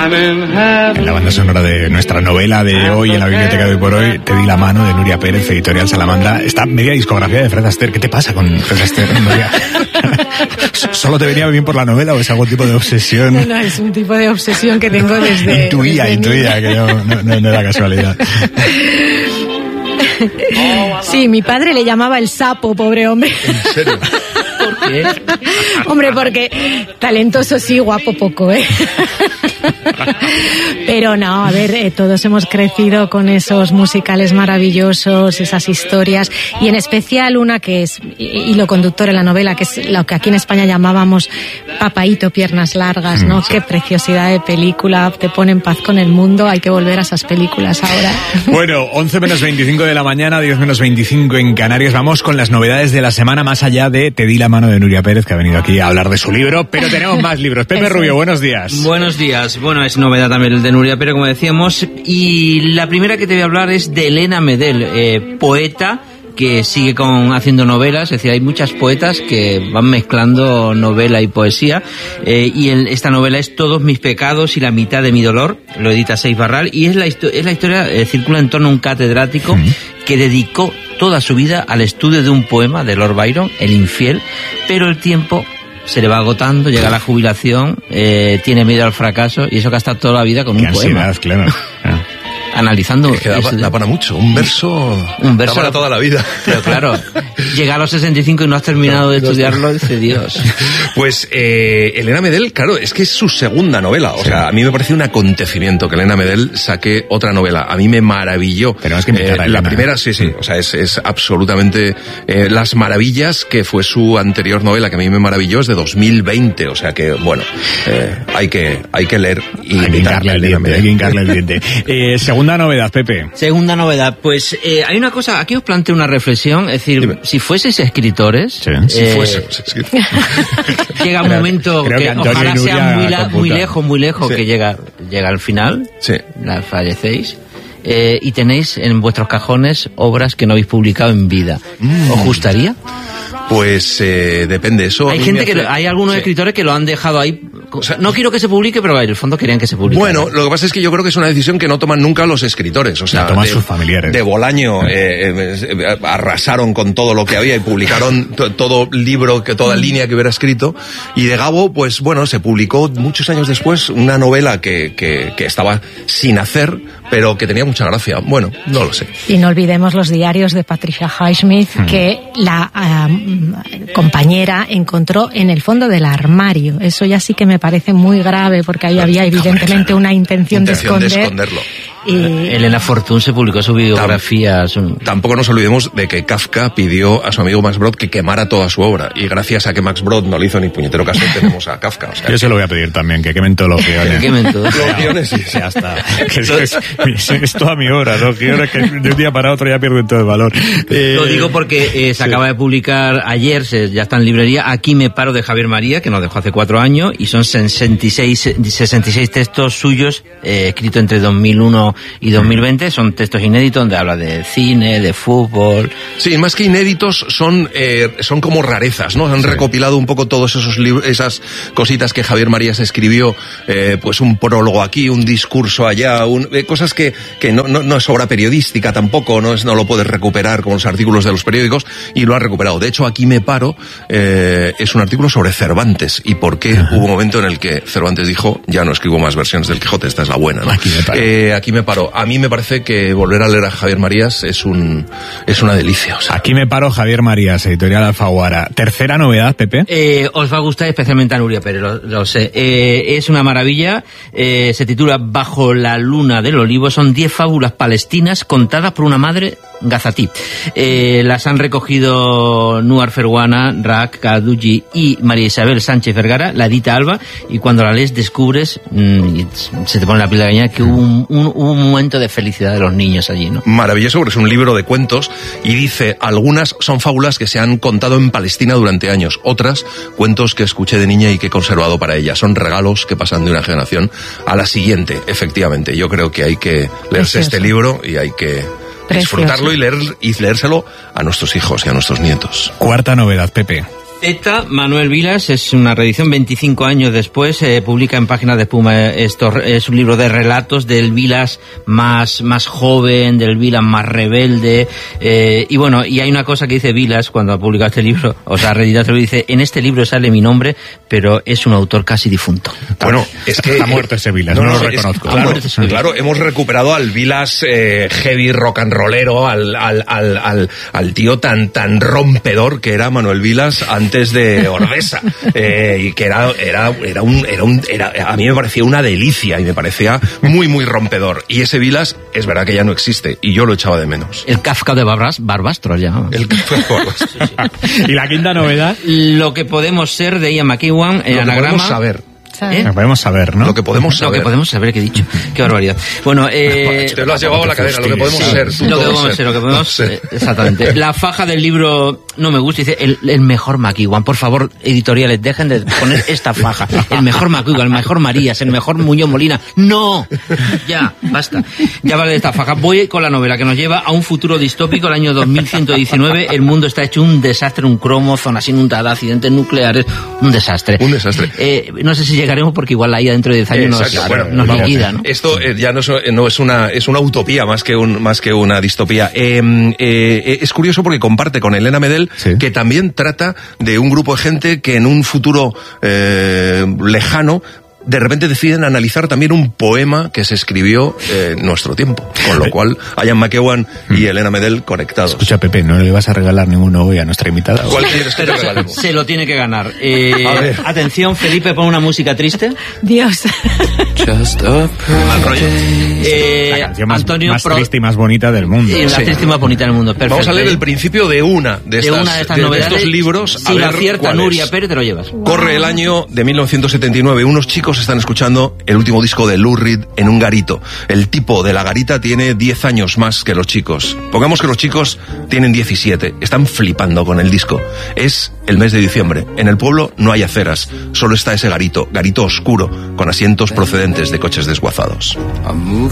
La banda sonora de nuestra novela de hoy en la biblioteca de hoy por hoy, Te di la mano, de Nuria Pérez, editorial Salamandra. Esta media discografía de Fred Astaire. ¿Qué te pasa con Fred Astaire, Nuria? ¿Solo te venía bien por la novela o es algún tipo de obsesión? No, es un tipo de obsesión que tengo desde... Intuía, que no era casualidad. Sí, mi padre le llamaba el sapo, pobre hombre. ¿En serio? ¿Por qué? Hombre, porque talentoso sí, guapo poco, ¿eh? Pero no, a ver, todos hemos crecido con esos musicales maravillosos, esas historias, y en especial una que es hilo conductor en la novela, que es lo que aquí en España llamábamos Papaíto, piernas largas, ¿no? Qué preciosidad de película, te pone en paz con el mundo, hay que volver a esas películas ahora. Bueno, 11 menos 25 de la mañana, 10 menos 25 en Canarias, vamos con las novedades de la semana, más allá de Te di la mano de Nuria Pérez, que ha venido aquí a hablar de su libro, pero tenemos más libros. Pepe Rubio, buenos días. Buenos días. Bueno, es novedad también el de Nuria Pérez, como decíamos, y la primera que te voy a hablar es de Elena Medel, poeta que sigue haciendo novelas, es decir, hay muchas poetas que van mezclando novela y poesía, y esta novela es Todos mis pecados y la mitad de mi dolor, lo edita Seis Barral, y es la historia, circula en torno a un catedrático que dedicó toda su vida al estudio de un poema de Lord Byron, El infiel, pero el tiempo se le va agotando, llega la jubilación, tiene miedo al fracaso, y eso que ha estado toda la vida con un poema. Claro. Analizando. Es que da para mucho. Un verso da para toda la vida. Pero claro, llega a los 65 y no has terminado de estudiarlo, dice Dios. Pues Elena Medel, claro, es que es su segunda novela. O sea, a mí me parece un acontecimiento que Elena Medel saque otra novela. A mí me maravilló. Pero es que la primera, sí. O sea, es absolutamente Las Maravillas, que fue su anterior novela, que a mí me maravilló, es de 2020. O sea que, bueno, hay que leer y imitarle a Elena Medel. Hay que hincarle el diente. Segunda novedad, Pepe. Segunda novedad, pues hay una cosa, aquí os planteo una reflexión, es decir, dime. Si fueseis escritores, si fuésemos escritores. Llega un momento que ojalá sea muy lejos, sí. que llega al final, sí. Fallecéis, y tenéis en vuestros cajones obras que no habéis publicado en vida. ¿Os gustaría? Pues depende, eso. Hay algunos escritores que lo han dejado ahí. O sea, no quiero que se publique, pero en el fondo querían que se publique. Bueno, lo que pasa es que yo creo que es una decisión que no toman nunca los escritores. O sea, toman sus familiares. De Bolaño arrasaron con todo lo que había y publicaron todo libro, toda línea que hubiera escrito. Y de Gabo, pues bueno, se publicó muchos años después una novela que estaba sin hacer, pero que tenía mucha gracia. Bueno, no lo sé. Y no olvidemos los diarios de Patricia Highsmith, que la compañera encontró en el fondo del armario. Eso ya sí que me parece muy grave, porque ahí había evidentemente una intención de esconderlo. Elena Fortún se publicó su biografía. Tampoco nos olvidemos de que Kafka pidió a su amigo Max Brod que quemara toda su obra, y gracias a que Max Brod no le hizo ni puñetero caso, tenemos a Kafka. O sea, yo se lo voy a pedir también, que quemen todos los guiones. Los guiones, sí. Ya está. Es toda mi obra, los guiones que de un día para otro ya pierden todo el valor. Lo digo porque se acaba de publicar ayer, ya está en librería, Aquí me paro, de Javier María, que nos dejó hace 4 años, y son 66 textos suyos, escritos entre 2001 y 2020, son textos inéditos donde habla de cine, de fútbol. Sí, más que inéditos son como rarezas, ¿no? Han recopilado un poco todos esos libros, esas cositas que Javier Marías escribió, pues un prólogo aquí, un discurso allá, cosas que no es obra periodística tampoco, no lo puedes recuperar como los artículos de los periódicos, y lo ha recuperado. De hecho, Aquí me paro es un artículo sobre Cervantes y por qué hubo un momento en el que Cervantes dijo: ya no escribo más versiones del Quijote, esta es la buena, ¿no? Aquí me paro. A mí me parece que volver a leer a Javier Marías es una delicia. O sea. Aquí me paro, Javier Marías, editorial Alfaguara. Tercera novedad, Pepe. Os va a gustar especialmente a Nuria Pérez, lo sé. Es una maravilla, se titula Bajo la luna del olivo, son 10 fábulas palestinas contadas por una madre gazatí. Las han recogido Nuar Ferwana, Rak Kaduji y María Isabel Sánchez Vergara, la edita Alba, y cuando la lees descubres, se te pone la piel de gallina, que hubo un momento de felicidad de los niños allí, ¿no? Maravilloso, porque es un libro de cuentos y dice: algunas son fábulas que se han contado en Palestina durante años, otras cuentos que escuché de niña y que he conservado para ella. Son regalos que pasan de una generación a la siguiente, efectivamente. Yo creo que hay que leerse este libro y hay que disfrutarlo y leérselo a nuestros hijos y a nuestros nietos. Cuarta novedad, Pepe. Poeta Manuel Vilas es una reedición 25 años después, publica en Páginas de Espuma. Esto es un libro de relatos del Vilas más joven, del Vilas más rebelde, y bueno, y hay una cosa que dice Vilas cuando ha publicado este libro, o sea, ha reeditado este libro, dice: en este libro sale mi nombre, pero es un autor casi difunto. Bueno, es que está muerto ese Vilas, no lo reconozco. Claro, hemos recuperado al Vilas heavy rock and rollero, al tío tan rompedor que era Manuel Vilas antes de Ordesa, y que era a mí me parecía una delicia y me parecía muy rompedor. Y ese Vilas es verdad que ya no existe y yo lo echaba de menos. El Kafka de Barbastro ya. El Kafka de Barbastro. Sí. Y la quinta novedad, Lo que podemos ser, de Ian McEwan, en anagrama. Podemos saber. Lo podemos saber, ¿no? Lo que podemos saber. Lo que podemos saber, que he dicho. Qué barbaridad. Bueno, te lo has llevado a la cadera, lo que podemos ser. Lo que podemos ser, lo que podemos... Exactamente. La faja del libro no me gusta, dice el mejor McEwan. Por favor, editoriales, dejen de poner esta faja. El mejor McEwan, el mejor Marías, el mejor Muñoz Molina. ¡No! Ya, basta. Ya vale de esta faja. Voy con la novela que nos lleva a un futuro distópico, el año 2119. El mundo está hecho un desastre, un cromo, zonas inundadas, accidentes nucleares, un desastre. Un desastre. No sé si llegaremos, porque igual la IA dentro de 10 años nos liquida, ¿no? Esto ya no es una utopía más que una distopía. Es curioso porque comparte con Elena Medel, sí, que también trata de un grupo de gente que en un futuro lejano de repente deciden analizar también un poema que se escribió en nuestro tiempo, con lo cual Ian McEwan y Elena Medel conectados. Escucha, Pepe, ¿no le vas a regalar ninguno hoy a nuestra invitada? ¿Cuál quieres que te regalemos? Se lo tiene que ganar. Atención, Felipe, pon una música triste. Dios. Mal rollo. La canción más Antonio, más triste y más bonita del mundo. Sí, la triste y más bonita del mundo. Perfecto. Vamos a leer el principio de una de estas novedades. De estos libros. Si lo acierta Nuria Pérez, te lo llevas. Corre el año de 1979. Unos chicos están escuchando el último disco de Lou Reed en un garito. El tipo de la garita tiene 10 años más que los chicos. Pongamos que los chicos tienen 17. Están flipando con el disco. Es el mes de diciembre. En el pueblo no hay aceras. Solo está ese garito oscuro, con asientos procedentes de coches desguazados.